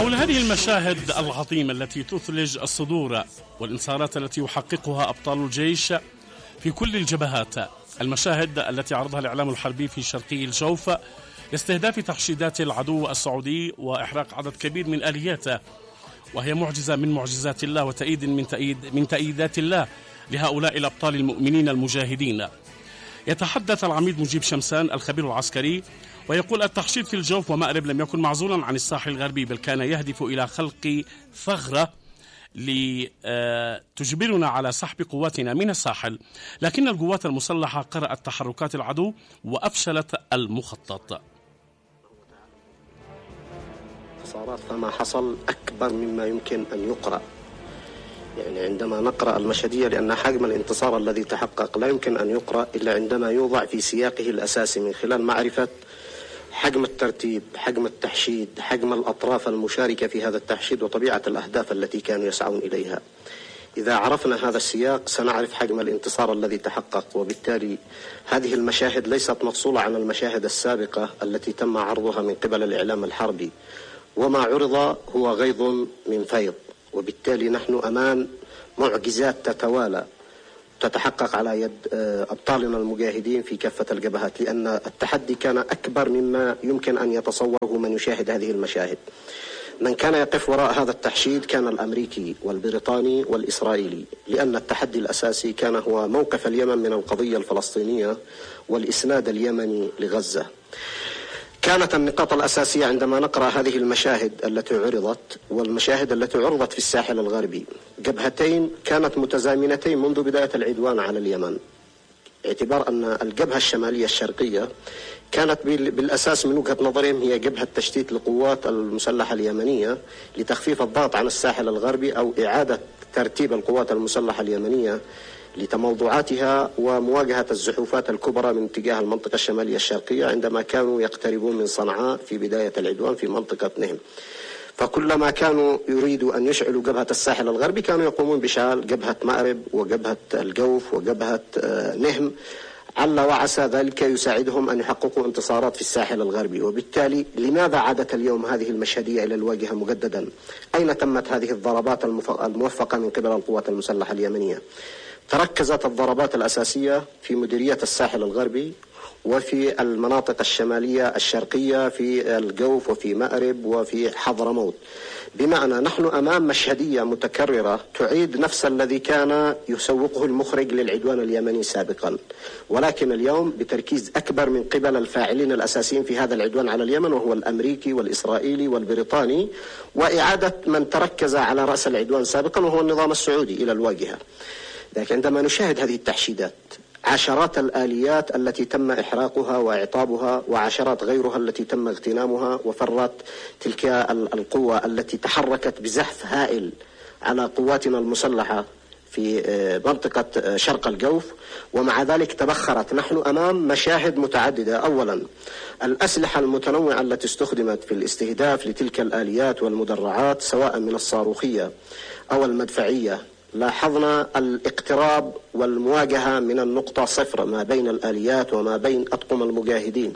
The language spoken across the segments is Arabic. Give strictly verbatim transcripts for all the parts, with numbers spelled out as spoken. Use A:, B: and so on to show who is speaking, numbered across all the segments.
A: حول هذه المشاهد العظيمة التي تثلج الصدور والانتصارات التي يحققها أبطال الجيش في كل الجبهات، المشاهد التي عرضها الإعلام الحربي في شرقي الجوف لاستهداف تحشيدات العدو السعودي وإحراق عدد كبير من آلياته، وهي معجزة من معجزات الله وتأييد من تأييد من تأييدات الله لهؤلاء الأبطال المؤمنين المجاهدين. يتحدث العميد مجيب شمسان الخبير العسكري ويقول: التحشيد في الجوف ومأرب لم يكن معزولا عن الساحل الغربي، بل كان يهدف إلى خلق ثغرة لتجبرنا على سحب قواتنا من الساحل، لكن القوات المسلحة قرأت تحركات العدو وأفشلت المخطط.
B: خسارات فما حصل أكبر مما يمكن أن يقرأ، يعني عندما نقرأ المشهدية، لأن حجم الانتصار الذي تحقق لا يمكن أن يقرأ إلا عندما يوضع في سياقه الأساسي من خلال معرفة حجم الترتيب، حجم التحشيد، حجم الأطراف المشاركة في هذا التحشيد، وطبيعة الأهداف التي كانوا يسعون إليها. إذا عرفنا هذا السياق سنعرف حجم الانتصار الذي تحقق، وبالتالي هذه المشاهد ليست مفصولة عن المشاهد السابقة التي تم عرضها من قبل الإعلام الحربي، وما عرض هو غيظ من فيض، وبالتالي نحن أمام معجزات تتوالى تتحقق على يد أبطالنا المجاهدين في كافة الجبهات، لأن التحدي كان أكبر مما يمكن أن يتصوره من يشاهد هذه المشاهد. من كان يقف وراء هذا التحشيد كان الأمريكي والبريطاني والإسرائيلي، لأن التحدي الأساسي كان هو موقف اليمن من القضية الفلسطينية والإسناد اليمني لغزة. كانت النقاط الأساسية عندما نقرأ هذه المشاهد التي عرضت والمشاهد التي عرضت في الساحل الغربي، جبهتين كانت متزامنتين منذ بداية العدوان على اليمن، اعتبار أن الجبهة الشمالية الشرقية كانت بالأساس من وجهة نظرهم هي جبهة تشتيت للقوات المسلحة اليمنية لتخفيف الضغط عن الساحل الغربي، أو إعادة ترتيب القوات المسلحة اليمنية لتموضعاتها ومواجهة الزحوفات الكبرى من اتجاه المنطقة الشمالية الشرقية عندما كانوا يقتربون من صنعاء في بداية العدوان في منطقة نهم. فكلما كانوا يريدوا أن يشعلوا جبهة الساحل الغربي كانوا يقومون بشعال جبهة مأرب وجبهة الجوف وجبهة نهم، عل وعسى ذلك يساعدهم أن يحققوا انتصارات في الساحل الغربي. وبالتالي لماذا عادت اليوم هذه المشهدية إلى الواجهة مجددا؟ أين تمت هذه الضربات الموفقة من قبل القوات المسلحة اليمنية؟ تركزت الضربات الأساسية في مديرية الساحل الغربي وفي المناطق الشمالية الشرقية في الجوف وفي مأرب وفي حضرموت، بمعنى نحن أمام مشهدية متكررة تعيد نفس الذي كان يسوقه المخرج للعدوان اليمني سابقا، ولكن اليوم بتركيز أكبر من قبل الفاعلين الأساسيين في هذا العدوان على اليمن، وهو الأمريكي والإسرائيلي والبريطاني، وإعادة من تركز على رأس العدوان سابقا وهو النظام السعودي إلى الواجهة. لكن عندما نشاهد هذه التحشيدات، عشرات الآليات التي تم إحراقها وإعطابها وعشرات غيرها التي تم اغتنامها، وفرت تلك القوة التي تحركت بزحف هائل على قواتنا المسلحة في منطقة شرق الجوف، ومع ذلك تبخرت. نحن أمام مشاهد متعددة. أولا الأسلحة المتنوعة التي استخدمت في الاستهداف لتلك الآليات والمدرعات سواء من الصاروخية أو المدفعية، لاحظنا الاقتراب والمواجهة من النقطة صفر ما بين الآليات وما بين أطقم المجاهدين.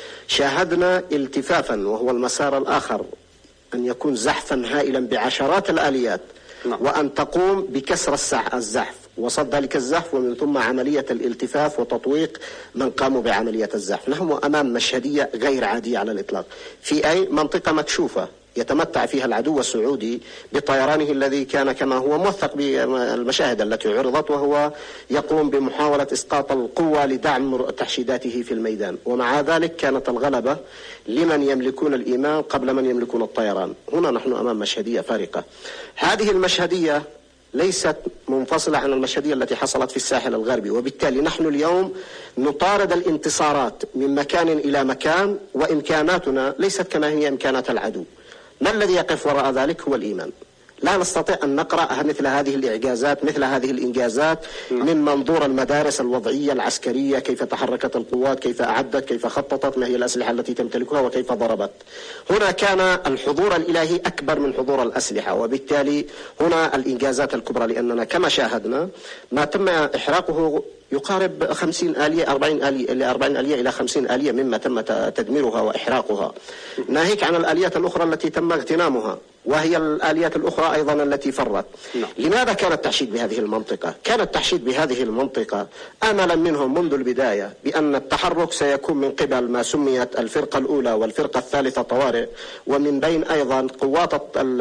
B: شاهدنا التفافا وهو المسار الآخر، أن يكون زحفا هائلا بعشرات الآليات وأن تقوم بكسر الزحف وصد ذلك الزحف، ومن ثم عملية الالتفاف وتطويق من قاموا بعملية الزحف. نحن أمام مشهدية غير عادية على الإطلاق في أي منطقة مكشوفة يتمتع فيها العدو السعودي بطيرانه الذي كان كما هو موثق بالمشاهد التي عرضت، وهو يقوم بمحاولة إسقاط القوة لدعم تحشيداته في الميدان، ومع ذلك كانت الغلبة لمن يملكون الإيمان قبل من يملكون الطيران. هنا نحن أمام مشهدية فارقة. هذه المشهدية ليست منفصلة عن المشهدية التي حصلت في الساحل الغربي، وبالتالي نحن اليوم نطارد الانتصارات من مكان إلى مكان، وإمكاناتنا ليست كما هي إمكانات العدو. ما الذي يقف وراء ذلك؟ هو الإيمان. لا نستطيع أن نقرأ مثل هذه الإعجازات مثل هذه الإنجازات من منظور المدارس الوضعية العسكرية، كيف تحركت القوات، كيف أعدت، كيف خططت، ما هي الأسلحة التي تمتلكها، وكيف ضربت. هنا كان الحضور الإلهي أكبر من حضور الأسلحة، وبالتالي هنا الإنجازات الكبرى، لأننا كما شاهدنا ما تم إحراقه يقارب خمسين آلية أربعين آلية إلى أربعين آلية إلى خمسين آلية مما تم تدميرها وإحراقها، ناهيك عن الآليات الأخرى التي تم اغتنامها. وهي الآليات الأخرى أيضا التي فرت. نعم. لماذا كان التحشيد بهذه المنطقة؟ كان التحشيد بهذه المنطقة أملا منهم منذ البداية بأن التحرك سيكون من قبل ما سميت الفرقة الأولى والفرقة الثالثة طوارئ، ومن بين أيضا قوات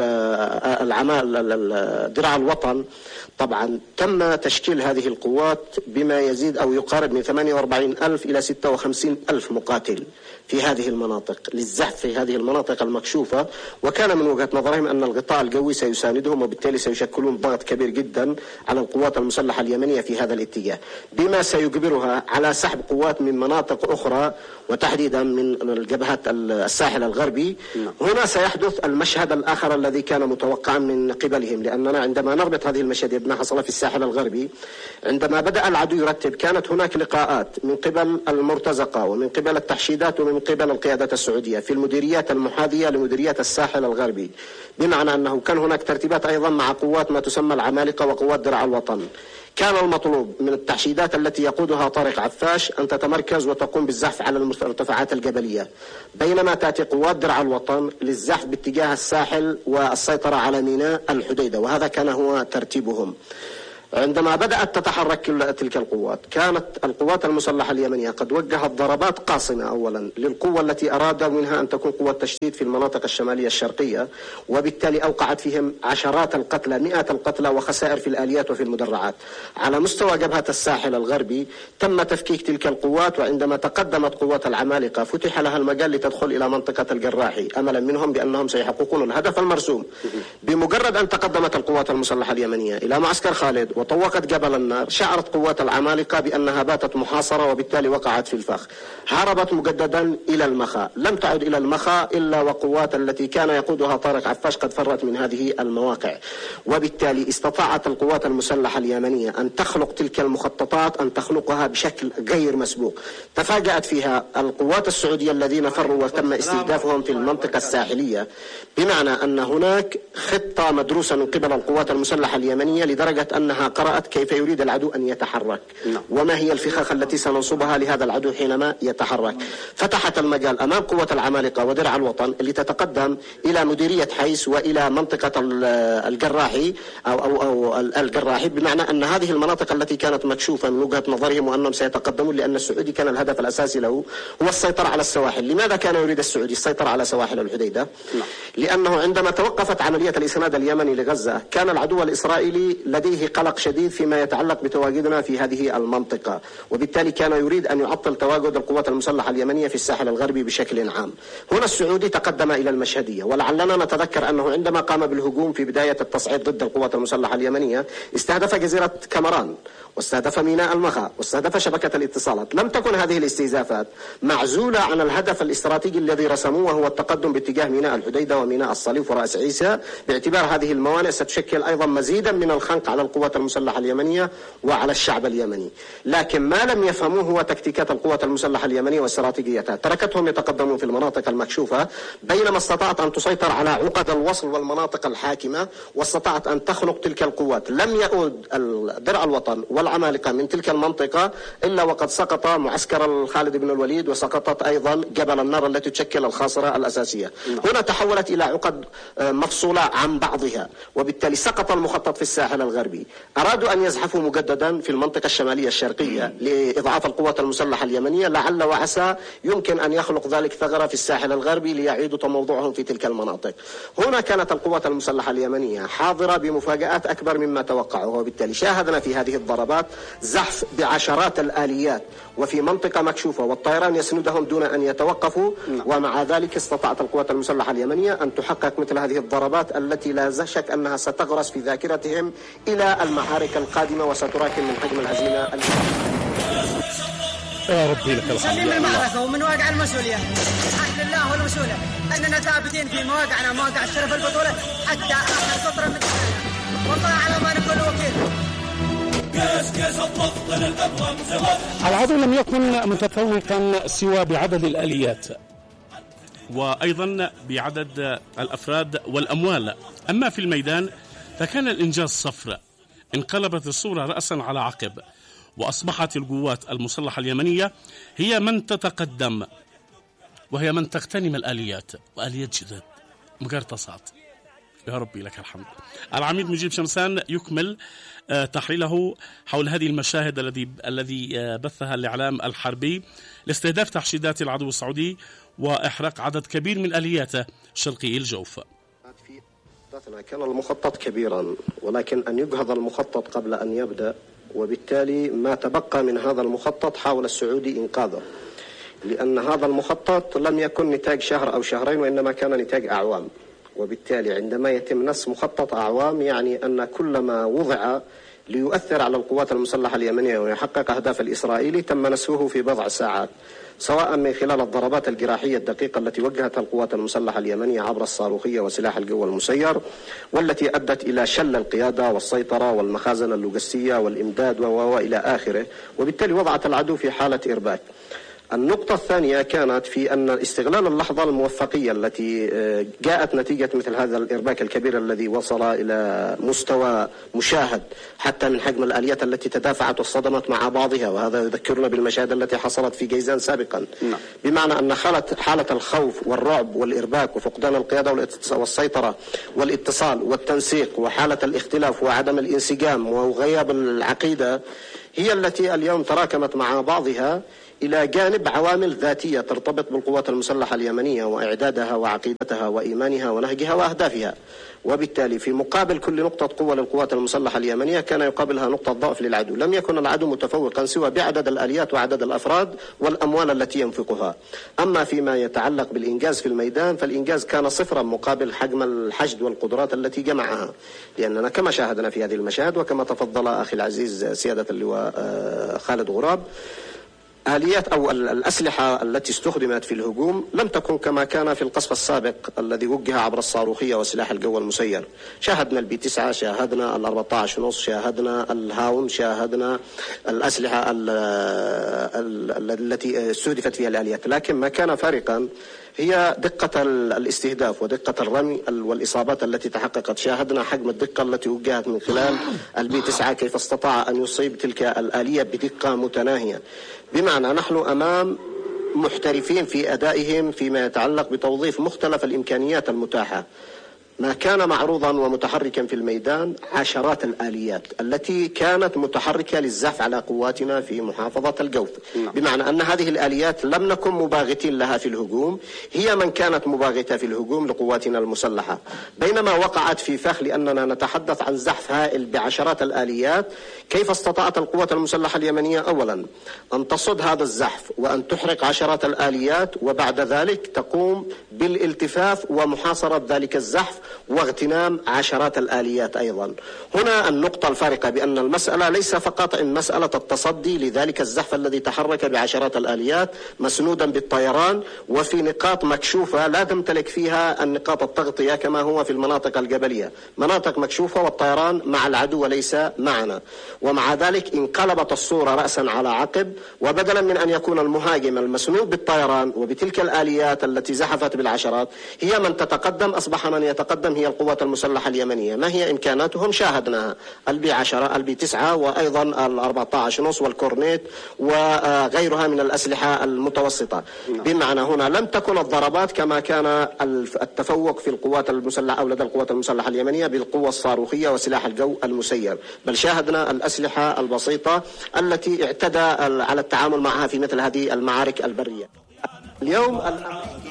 B: العمال درع الوطن. طبعا تم تشكيل هذه القوات بما يزيد أو يقارب من ثمانية وأربعين ألف إلى ستة وخمسين ألف مقاتل في هذه المناطق للزحف في هذه المناطق المكشوفة، وكان من وجهة نظرهم أن الغطاء الجوي سيساندهم، وبالتالي سيشكلون ضغط كبير جدا على القوات المسلحة اليمنية في هذا الاتجاه، بما سيجبرها على سحب قوات من مناطق أخرى وتحديدا من الجبهات الساحل الغربي. هنا سيحدث المشهد الآخر الذي كان متوقعا من قبلهم، لأننا عندما نربط هذه المشاهد ما حصل في الساحل الغربي، عندما بدأ العدو يرتب كانت هناك لقاءات من قبل المرتزقة ومن قبل التحشيدات ومن قبل القيادة السعودية في المديريات المحاذية لمديريات الساحل الغربي، بمعنى أنه كان هناك ترتيبات أيضا مع قوات ما تسمى العمالقة وقوات درع الوطن. كان المطلوب من التحشيدات التي يقودها طارق عفاش أن تتمركز وتقوم بالزحف على المرتفعات الجبلية، بينما تأتي قوات درع الوطن للزحف باتجاه الساحل والسيطرة على ميناء الحديدة، وهذا كان هو ترتيبهم. عندما بدأت تتحرك تلك القوات كانت القوات المسلحة اليمنية قد وجهت ضربات قاصمة أولا للقوة التي أراد منها أن تكون قوة تشديد في المناطق الشمالية الشرقية، وبالتالي أوقعت فيهم عشرات القتلى مئات القتلى وخسائر في الآليات وفي المدرعات. على مستوى جبهة الساحل الغربي تم تفكيك تلك القوات، وعندما تقدمت قوات العمالقة فتح لها المجال لتدخل إلى منطقة الجراحي أملا منهم بأنهم سيحققون الهدف المرسوم. بمجرد أن تقدمت القوات المسلحة اليمنية إلى معسكر خالد وطوقت جبل النار، شعرت قوات العمالقة بأنها باتت محاصرة، وبالتالي وقعت في الفخ. هربت مجددا إلى المخا، لم تعد إلى المخا إلا وقوات التي كان يقودها طارق عفاش قد فرت من هذه المواقع، وبالتالي استطاعت القوات المسلحة اليمنية أن تخلق تلك المخططات، أن تخلقها بشكل غير مسبوق. تفاجأت فيها القوات السعودية الذين فروا وتم استهدافهم في المنطقة الساحلية، بمعنى أن هناك خطة مدروسة من قبل القوات المسلحة اليمنية لدرجة أنها قرأت كيف يريد العدو أن يتحرك وما هي الفخاخ التي سننصبها لهذا العدو حينما يتحرك. فتحت المجال أمام قوة العمالقة ودرع الوطن اللي تتقدم إلى مديرية حيس وإلى منطقة الجراحي أو, أو, أو الجراحي، بمعنى أن هذه المناطق التي كانت مكشوفة من وجهة نظرهم وأنهم سيتقدمون، لأن السعودي كان الهدف الأساسي له هو السيطرة على السواحل. لماذا كان يريد السعودي السيطرة على سواحل الحديدة؟ لأنه عندما توقفت عملية الإسناد اليمني لغزة كان العدو الإسرائيلي لديه قلق شديد فيما يتعلق بتواجدنا في هذه المنطقة، وبالتالي كان يريد أن يعطل تواجد القوات المسلحة اليمنية في الساحل الغربي بشكل عام. هنا السعودي تقدم إلى المشهدية، ولعلنا نتذكر أنه عندما قام بالهجوم في بداية التصعيد ضد القوات المسلحة اليمنية استهدف جزيرة كامران واستهدف ميناء المخا واستهدف شبكة الاتصالات. لم تكن هذه الاستهدافات معزولة عن الهدف الاستراتيجي الذي رسموه، وهو التقدم باتجاه ميناء الحديدة وميناء الصليف ورأس عيسى، باعتبار هذه الموانئ ستشكل أيضا مزيدا من الخنق على القوات المسلحة اليمنية وعلى الشعب اليمني. لكن ما لم يفهموه هو تكتيكات القوات المسلحة اليمنية واستراتيجيتها، تركتهم يتقدمون في المناطق المكشوفة بينما استطاعت أن تسيطر على عقد الوصل والمناطق الحاكمة، واستطاعت أن تخلق تلك القوات. لم يعود درع الوطن والعمالقة من تلك المنطقة إلا وقد سقط معسكر خالد بن الوليد، وسقطت أيضا جبل النار التي تشكل الخاصرة الأساسية. هنا تحولت إلى عقد مفصولة عن بعضها، وبالتالي سقط المخطط في الساحل الغربي. أرادوا أن يزحفوا مجددا في المنطقة الشمالية الشرقية لإضعاف القوات المسلحة اليمنية، لعل وعسى يمكن أن يخلق ذلك ثغرة في الساحل الغربي ليعيدوا تموضعهم في تلك المناطق. هنا كانت القوات المسلحة اليمنية حاضرة بمفاجآت أكبر مما توقعوا، وبالتالي شاهدنا في هذه الضربات زحف بعشرات الآليات وفي منطقة مكشوفة، والطيران يسندهم دون أن يتوقفوا، ومع ذلك استطاعت القوات المسلحة اليمنية أن تحقق مثل هذه الضربات التي لا شك أنها ستغرس في ذاكرتهم إلى المعارك القادمة وستراكم من حجم الهزيمة.
A: يا ربي لك الحمد.
C: من المعركة ومن واقع المسؤولية حق لله والمسؤولة أننا ثابتين في مواقعنا مواقع الشرف البطولة حتى آخر سطر من الحياة، والله على ما نقول وكيل.
A: العدو لم يكن متفوقا سوى بعدد الآليات وأيضا بعدد الأفراد والأموال، أما في الميدان فكان الإنجاز صفر. انقلبت الصورة رأسا على عقب، وأصبحت القوات المسلحة اليمنية هي من يا ربي لك الحمد. العميد مجيب شمسان يكمل تحليله حول هذه المشاهد الذي الذي بثها الإعلام الحربي لاستهداف تحشيدات العدو السعودي وإحراق عدد كبير من آلياته شرقي الجوف.
B: كان المخطط كبيرا، ولكن أن يجهض المخطط قبل أن يبدأ، وبالتالي ما تبقى من هذا المخطط حاول السعودي إنقاذه، لأن هذا المخطط لم يكن نتاج شهر أو شهرين، وإنما كان نتاج أعوام. وبالتالي عندما يتم نص مخطط أعوام يعني أن كل ما وضع ليؤثر على القوات المسلحة اليمنية ويحقق أهداف الإسرائيلي تم نسفه في بضع ساعات، سواء من خلال الضربات الجراحية الدقيقة التي وجهتها القوات المسلحة اليمنية عبر الصاروخية وسلاح الجو المسير، والتي أدت إلى شل القيادة والسيطرة والمخازن اللوجستية والإمداد وإلى آخره، وبالتالي وضعت العدو في حالة إرباك. النقطة الثانية كانت في أن استغلال اللحظة الموفقية التي جاءت نتيجة مثل هذا الإرباك الكبير الذي وصل إلى مستوى مشاهد حتى من حجم الآليات التي تدافعت واصطدمت مع بعضها، وهذا يذكرنا بالمشاهد التي حصلت في جيزان سابقا. نعم. بمعنى أن حالة حالة الخوف والرعب والإرباك وفقدان القيادة والسيطرة والاتصال والتنسيق وحالة الاختلاف وعدم الانسجام وغياب العقيدة هي التي اليوم تراكمت مع بعضها إلى جانب عوامل ذاتية ترتبط بالقوات المسلحة اليمنية وإعدادها وعقيدتها وإيمانها ونهجها وأهدافها. وبالتالي في مقابل كل نقطة قوة للقوات المسلحة اليمنية كان يقابلها نقطة ضعف للعدو. لم يكن العدو متفوقا سوى بعدد الآليات وعدد الأفراد والأموال التي ينفقها. أما فيما يتعلق بالإنجاز في الميدان فالإنجاز كان صفرا مقابل حجم الحشد والقدرات التي جمعها، لأننا كما شاهدنا في هذه المشاهد وكما تفضل أخي العزيز سيادة اللواء خالد غراب، آليات أو الأسلحة التي استخدمت في الهجوم لم تكن كما كان في القصف السابق الذي وجه عبر الصاروخية وسلاح الجو المسير. شاهدنا البي تسعة، شاهدنا الأربعة عشر ونص، شاهدنا الهاون، شاهدنا الأسلحة التي استهدفت فيها الآليات، لكن ما كان فارقا هي دقة الاستهداف ودقة الرمي والإصابات التي تحققت. شاهدنا حجم الدقة التي وجهت من خلال البي تسعة، كيف استطاع أن يصيب تلك الآلية بدقة متناهية. بمعنى نحن أمام محترفين في أدائهم فيما يتعلق بتوظيف مختلف الإمكانيات المتاحة. ما كان معروضا ومتحركا في الميدان عشرات الآليات التي كانت متحركة للزحف على قواتنا في محافظة الجوف. بمعنى أن هذه الآليات لم نكن مباغتين لها في الهجوم، هي من كانت مباغتة في الهجوم لقواتنا المسلحة، بينما وقعت في فخ لأننا نتحدث عن زحف هائل بعشرات الآليات. كيف استطاعت القوات المسلحة اليمنية أولا أن تصد هذا الزحف وأن تحرق عشرات الآليات، وبعد ذلك تقوم بالالتفاف ومحاصرة ذلك الزحف واغتنام عشرات الآليات أيضا. هنا النقطة الفارقة بأن المسألة ليس فقط إن مسألة التصدي لذلك الزحف الذي تحرك بعشرات الآليات مسنودا بالطيران وفي نقاط مكشوفة لا تمتلك فيها النقاط التغطية كما هو في المناطق الجبلية، مناطق مكشوفة والطيران مع العدو وليس معنا. ومع ذلك انقلبت الصورة رأسا على عقب، وبدلا من أن يكون المهاجم المسنود بالطيران وبتلك الآليات التي زحفت بالعشرات هي من تتقدم، أصبح من يتقدم هي القوات المسلحة اليمنية. ما هي إمكاناتهم؟ شاهدناها، البي عشرة، البي تسعة، وأيضا الأربعة عشر نص والكورنيت وغيرها من الأسلحة المتوسطة. بمعنى هنا لم تكن الضربات كما كان التفوق في القوات المسلحة أو لدى القوات المسلحة اليمنية بالقوة الصاروخية وسلاح الجو المسير، بل شاهدنا الأسلحة البسيطة التي اعتدى على التعامل معها في مثل هذه المعارك البرية. اليوم